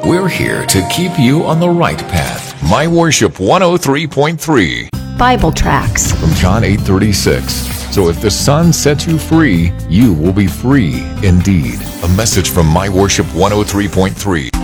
We're here to keep you on the right path. My Worship 103.3. Bible tracts From John 8:36. So if the Son sets you free, you will be free indeed. A message from My Worship 103.3.